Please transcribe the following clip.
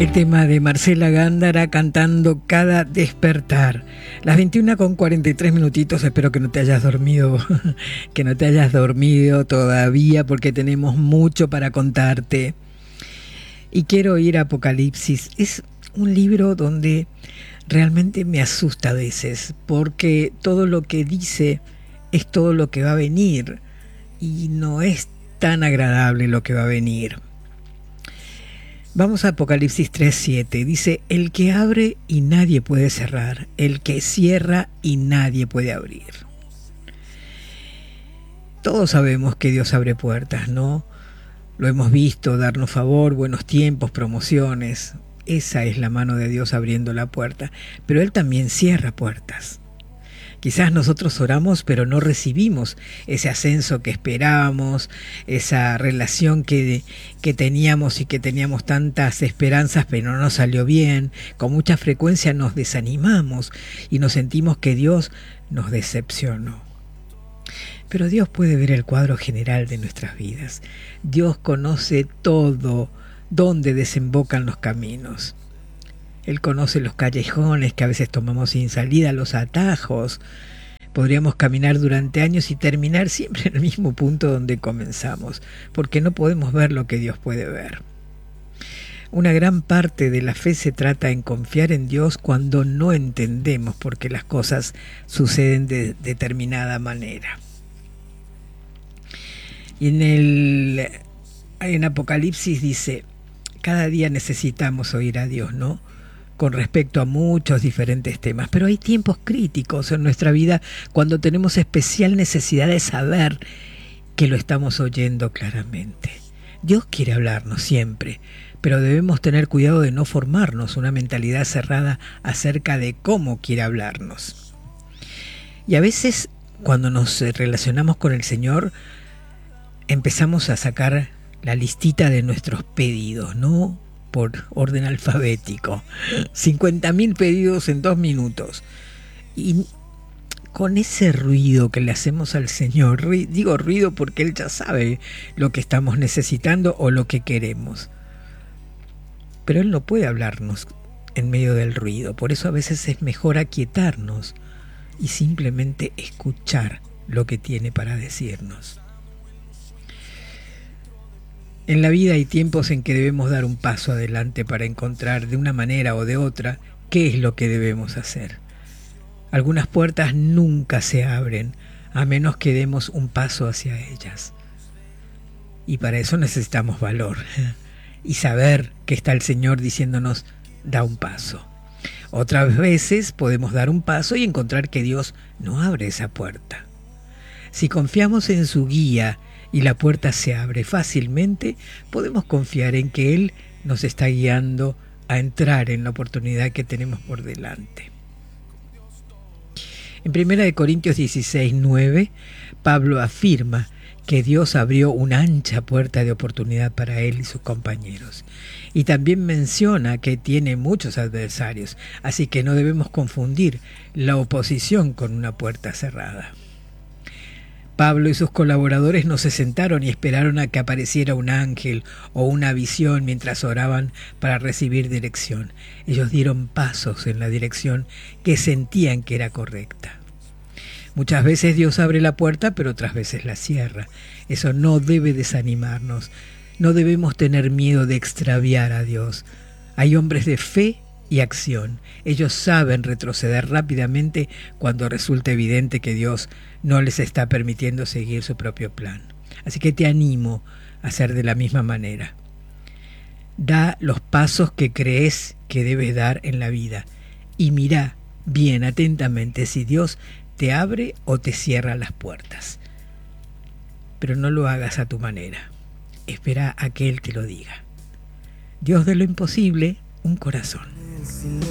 El tema de Marcela Gándara cantando Cada Despertar. Las 21:43 espero que no te hayas dormido, que no te hayas dormido todavía porque tenemos mucho para contarte. Y quiero ir a Apocalipsis. Es un libro donde realmente me asusta a veces porque todo lo que dice es todo lo que va a venir y no es tan agradable lo que va a venir. Vamos a Apocalipsis 3:7. Dice, el que abre y nadie puede cerrar, el que cierra y nadie puede abrir. Todos sabemos que Dios abre puertas, ¿no? Lo hemos visto, darnos favor, buenos tiempos, promociones. Esa es la mano de Dios abriendo la puerta. Pero Él también cierra puertas. Quizás nosotros oramos, pero no recibimos ese ascenso que esperábamos, esa relación que teníamos y que teníamos tantas esperanzas, pero no nos salió bien. Con mucha frecuencia nos desanimamos y nos sentimos que Dios nos decepcionó. Pero Dios puede ver el cuadro general de nuestras vidas. Dios conoce todo, dónde desembocan los caminos. Él conoce los callejones que a veces tomamos sin salida, los atajos. Podríamos caminar durante años y terminar siempre en el mismo punto donde comenzamos, porque no podemos ver lo que Dios puede ver. Una gran parte de la fe se trata en confiar en Dios cuando no entendemos por qué las cosas suceden de determinada manera. Y en Apocalipsis dice, cada día necesitamos oír a Dios, ¿no? Con respecto a muchos diferentes temas, pero hay tiempos críticos en nuestra vida cuando tenemos especial necesidad de saber que lo estamos oyendo claramente. Dios quiere hablarnos siempre, pero debemos tener cuidado de no formarnos una mentalidad cerrada acerca de cómo quiere hablarnos. Y a veces cuando nos relacionamos con el Señor, empezamos a sacar la listita de nuestros pedidos, ¿no? Por orden alfabético. 50.000 pedidos en 2 minutos. Y con ese ruido que le hacemos al Señor, digo ruido porque Él ya sabe lo que estamos necesitando o lo que queremos. Pero Él no puede hablarnos en medio del ruido. Por eso a veces es mejor aquietarnos y simplemente escuchar lo que tiene para decirnos. En la vida hay tiempos en que debemos dar un paso adelante para encontrar de una manera o de otra qué es lo que debemos hacer. Algunas puertas nunca se abren a menos que demos un paso hacia ellas. Y para eso necesitamos valor y saber que está el Señor diciéndonos, da un paso. Otras veces podemos dar un paso y encontrar que Dios no abre esa puerta. Si confiamos en su guía y la puerta se abre fácilmente, podemos confiar en que Él nos está guiando a entrar en la oportunidad que tenemos por delante. En 1 Corintios 16:9, Pablo afirma que Dios abrió una ancha puerta de oportunidad para él y sus compañeros. Y también menciona que tiene muchos adversarios, así que no debemos confundir la oposición con una puerta cerrada. Pablo y sus colaboradores no se sentaron y esperaron a que apareciera un ángel o una visión mientras oraban para recibir dirección. Ellos dieron pasos en la dirección que sentían que era correcta. Muchas veces Dios abre la puerta, pero otras veces la cierra. Eso no debe desanimarnos. No debemos tener miedo de extraviar a Dios. Hay hombres de fe y acción. Ellos saben retroceder rápidamente cuando resulta evidente que Dios no les está permitiendo seguir su propio plan. Así que te animo a hacer de la misma manera. Da los pasos que crees que debes dar en la vida y mira bien atentamente si Dios te abre o te cierra las puertas. Pero no lo hagas a tu manera. Espera a que Él te lo diga. Dios de lo imposible, un corazón.